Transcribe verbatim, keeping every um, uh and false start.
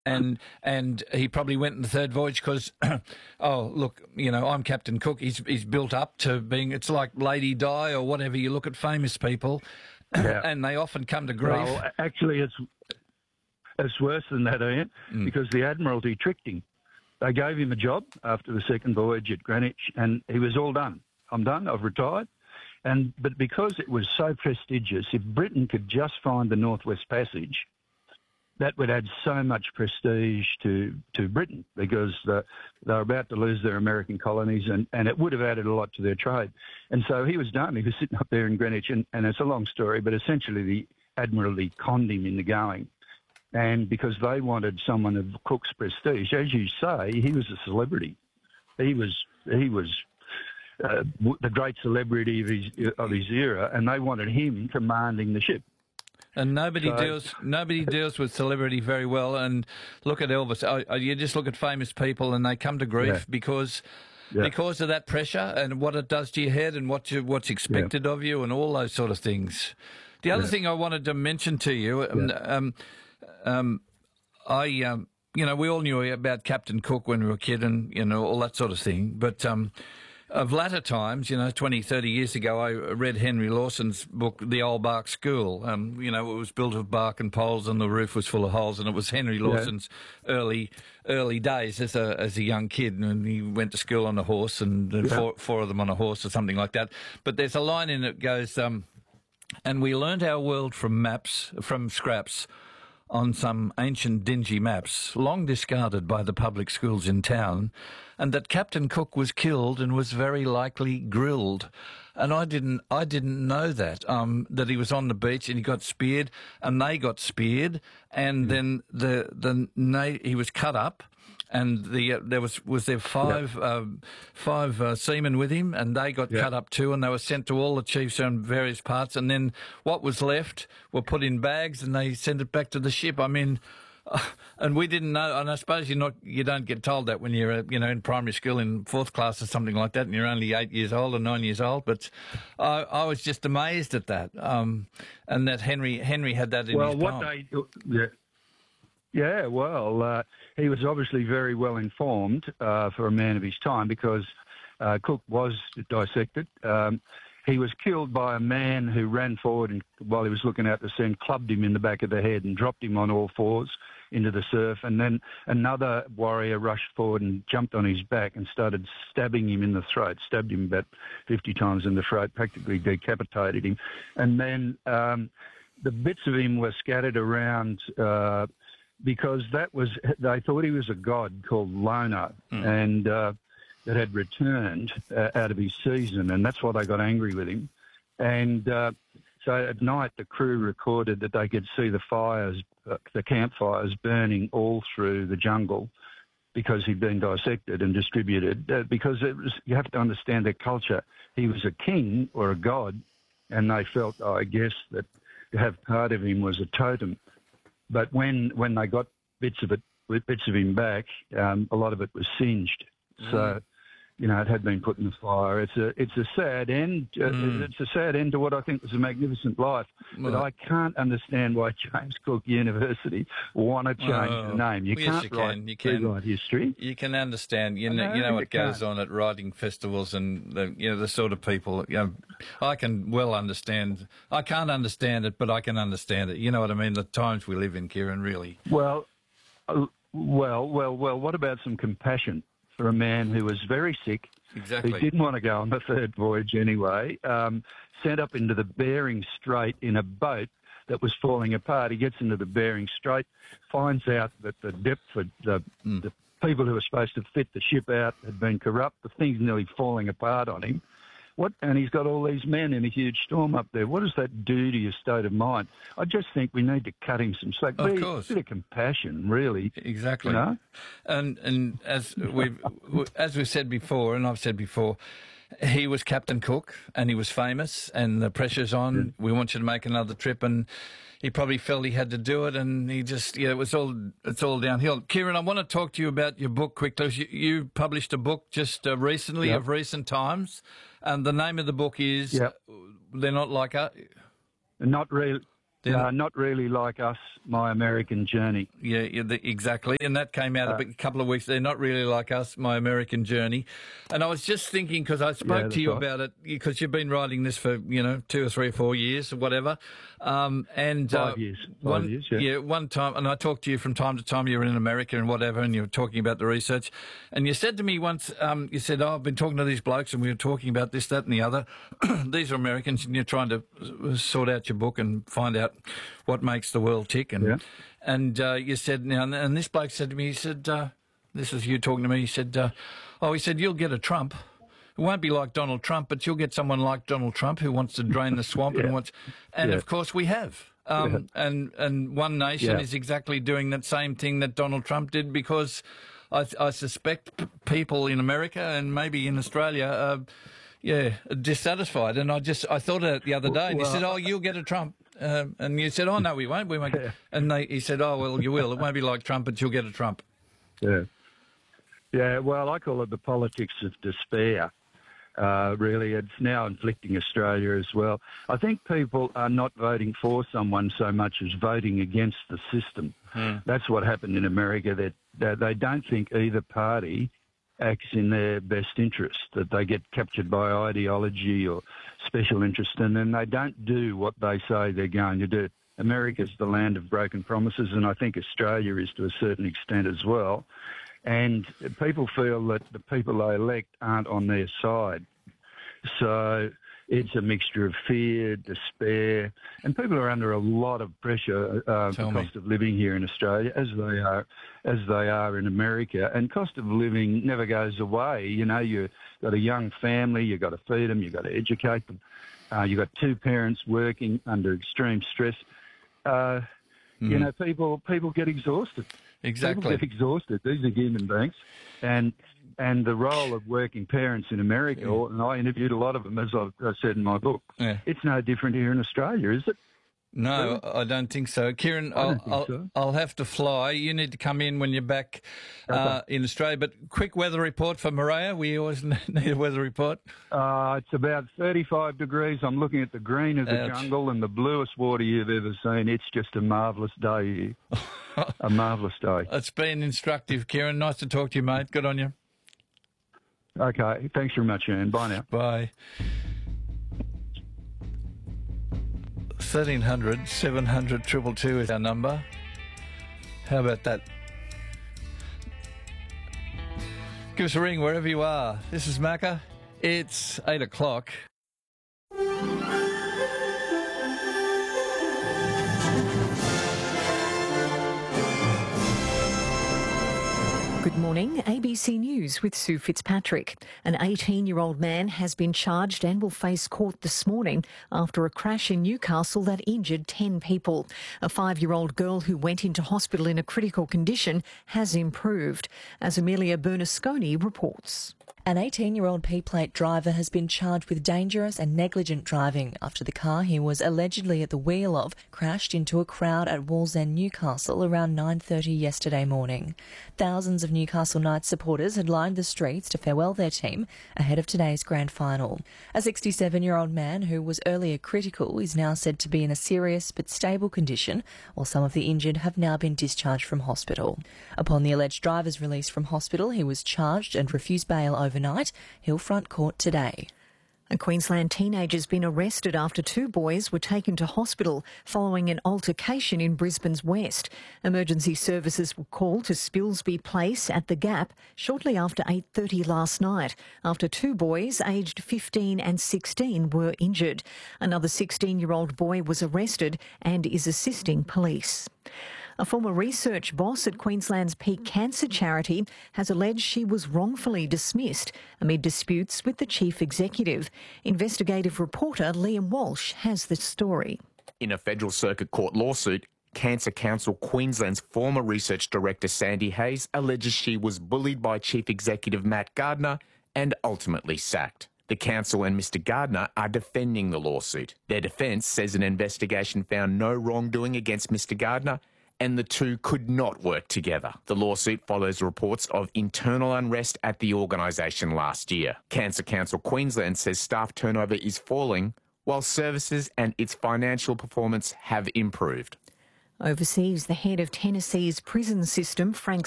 and and he probably went in the third voyage because, oh look, you know, I'm Captain Cook. He's he's built up to being. It's like Lady Di or whatever. You look at famous people, Yeah. and they often come to grief. Well, actually, it's it's worse than that, Ian, Mm. because the Admiralty tricked him. They gave him a job after the second voyage at Greenwich, and he was all done. I'm done. I've retired. And but because it was so prestigious, if Britain could just find the Northwest Passage, that would add so much prestige to, to Britain, because the, they're about to lose their American colonies, and, and it would have added a lot to their trade. And so he was done. He was sitting up there in Greenwich, and, and it's a long story, but essentially the Admiralty conned him into going. And because they wanted someone of Cook's prestige, as you say, he was a celebrity. He was he was uh, the great celebrity of his of his era, and they wanted him commanding the ship. And nobody So- deals nobody deals with celebrity very well. And look at Elvis. Oh, oh, you just look at famous people, and they come to grief Yeah. because Yeah. because of that pressure and what it does to your head and what you, what's expected of you and all those sort of things. The other Yeah. thing I wanted to mention to you, um, Yeah. um, um, I um, you know, we all knew about Captain Cook when we were a kid, and you know all that sort of thing, but. Um, Of latter times, you know, twenty, thirty years ago, I read Henry Lawson's book, The Old Bark School. Um, you know, it was built of bark and poles and the roof was full of holes, and it was Henry Lawson's early early days as a as a young kid, and he went to school on a horse, and Yeah. four, four of them on a horse or something like that. But there's a line in it that goes, um, and we learnt our world from maps, from scraps, on some ancient dingy maps, long discarded by the public schools in town, and that Captain Cook was killed and was very likely grilled. And I didn't, I didn't know that, um, that he was on the beach and he got speared, and they got speared, and then the the na- he was cut up. And the uh, there was was there five uh, five uh, seamen with him, and they got Yeah. cut up too, and they were sent to all the chiefs on various parts, and then what was left were put in bags, and they sent it back to the ship. I mean, uh, and we didn't know. And I suppose you're not you don't get told that when you're uh, you know in primary school in fourth class or something like that, and you're only eight years old or nine years old. But I, I was just amazed at that, um, and that Henry Henry had that in Well, his what poem. they yeah, yeah well, uh, he was obviously very well informed uh, for a man of his time, because uh, Cook was dissected. Um, he was killed by a man who ran forward and, while he was looking out to sea, and clubbed him in the back of the head and dropped him on all fours into the surf. And then another warrior rushed forward and jumped on his back and started stabbing him in the throat, stabbed him about fifty times in the throat, practically decapitated him. And then um, the bits of him were scattered around uh, because that was, they thought he was a god called Lono, Mm. and uh, that had returned uh, out of his season, and that's why they got angry with him. And uh, so at night, the crew recorded that they could see the fires, uh, the campfires burning all through the jungle, because he'd been dissected and distributed. Uh, because it was, you have to understand their culture. He was a king or a god, and they felt, I guess, that to have part of him was a totem. But when when they got bits of it, bits of him back, um, a lot of it was singed. Mm. So, you know, it had been put in the fire. It's a it's a sad end. Uh, Mm. It's a sad end to what I think was a magnificent life. But Well- I can't understand why James Cook University want to change Oh, the name. You yes, can't you can. write You can. rewrite history. You can understand, you know, know, you know you what goes can't. on at writing festivals, and the, you know the sort of people. You know, I can well understand. I can't understand it, but I can understand it. You know what I mean? The times we live in, Kieran. Really. Well, uh, well, well, well. What about some compassion for a man who was very sick? Exactly. Who didn't want to go on the third voyage anyway, um, sent up into the Bering Strait in a boat that was falling apart. He gets into the Bering Strait, finds out that the Deptford, the, Mm. the people who were supposed to fit the ship out had been corrupt. The thing's nearly falling apart on him. What? And he's got all these men in a huge storm up there. What does that do to your state of mind? I just think we need to cut him some slack. Of Be- course. A bit of compassion, really. Exactly. You know? And and as we've as we've said before, and I've said before, he was Captain Cook, and he was famous, and the pressure's on. We want you to make another trip, and he probably felt he had to do it, and he just yeah, it was all it's all downhill. Kieran, I want to talk to you about your book quickly. You, you published a book just uh, recently Yep. of recent times, and the name of the book is Yep. "They're Not Like Us." Not really. They're Uh, not really like us, My American Journey. Yeah, yeah the, exactly. And that came out uh, a couple of weeks. They're not really like us, My American Journey. And I was just thinking, because I spoke yeah, to you right. about it, because you've been writing this for, you know, two or three or four years or whatever. Um, and Five uh, years. Five one, years, yeah. Yeah, one time, and I talked to you from time to time, you were in America and whatever, and you were talking about the research. And you said to me once, um, you said, oh, I've been talking to these blokes and we were talking about this, that and the other. These are Americans, and you're trying to sort out your book and find out what makes the world tick. And yeah. and uh, you said, now, and this bloke said to me, he said, uh, this is you talking to me, he said, uh, oh, he said, you'll get a Trump. It won't be like Donald Trump, but you'll get someone like Donald Trump who wants to drain the swamp yeah. and wants, and yeah. of course we have. Um, yeah. And and One Nation yeah. is exactly doing that same thing that Donald Trump did, because I, I suspect p- people in America and maybe in Australia are, yeah, dissatisfied. And I just I thought of it the other day, and well, he said, "Oh, you'll get a Trump," um, and you said, "Oh no, we won't. We won't." Yeah. And they, he said, "Oh well, you will. It won't be like Trump, but you'll get a Trump." Yeah, yeah. Well, I call it the politics of despair. Uh, really, it's now inflicting Australia as well. I think people are not voting for someone so much as voting against the system. Hmm. That's what happened in America, that, that they don't think either party acts in their best interest, that they get captured by ideology or special interest, and then they don't do what they say they're going to do. America's the land of broken promises, and I think Australia is to a certain extent as well. And people feel that the people they elect aren't on their side. So it's a mixture of fear, despair, and people are under a lot of pressure uh, for cost of living here in Australia, as they are, as they are in America. And cost of living never goes away. You know, you've got a young family, you've got to feed them, you've got to educate them. Uh, you've got two parents working under extreme stress. Uh, mm. You know, people people get exhausted. Exactly. People get exhausted. These are human beings. And and the role of working parents in America, yeah. and I interviewed a lot of them, as I've said in my book, yeah. it's no different here in Australia, is it? No, really? I don't think so. Kieran, I'll, think I'll, so. I'll have to fly. You need to come in when you're back okay. uh, in Australia. But quick weather report for Moorea. We always need a weather report. Uh, it's about thirty-five degrees. I'm looking at the green of the Ouch. jungle and the bluest water you've ever seen. It's just a marvellous day here. A marvellous day. It's been instructive, Kieran. Nice to talk to you, mate. Good on you. Okay. Thanks very much, Ian. Bye now. Bye. thirteen hundred, seven hundred, two two two is our number. How about that? Give us a ring wherever you are. This is Macca. It's eight o'clock. Good morning, A B C News with Sue Fitzpatrick. An eighteen-year-old man has been charged and will face court this morning after a crash in Newcastle that injured ten people. A five-year-old girl who went into hospital in a critical condition has improved, as Amelia Bernasconi reports. An eighteen-year-old P-plate driver has been charged with dangerous and negligent driving after the car he was allegedly at the wheel of crashed into a crowd at Wallsend, Newcastle around nine thirty yesterday morning. Thousands of Newcastle Knights supporters had lined the streets to farewell their team ahead of today's grand final. A sixty-seven-year-old man who was earlier critical is now said to be in a serious but stable condition, while some of the injured have now been discharged from hospital. Upon the alleged driver's release from hospital, he was charged and refused bail over Overnight, he'll front court today. A Queensland teenager's been arrested after two boys were taken to hospital following an altercation in Brisbane's west. Emergency services were called to Spilsby Place at The Gap shortly after eight thirty last night, after two boys aged fifteen and sixteen were injured. Another sixteen-year-old boy was arrested and is assisting police. A former research boss at Queensland's Peak Cancer Charity has alleged she was wrongfully dismissed amid disputes with the chief executive. Investigative reporter Liam Walsh has the story. In a Federal Circuit Court lawsuit, Cancer Council Queensland's former research director Sandy Hayes alleges she was bullied by Chief Executive Matt Gardner and ultimately sacked. The council and Mister Gardner are defending the lawsuit. Their defence says an investigation found no wrongdoing against Mister Gardner, and the two could not work together. The lawsuit follows reports of internal unrest at the organisation last year. Cancer Council Queensland says staff turnover is falling while services and its financial performance have improved. Overseas, the head of Tennessee's prison system, Frank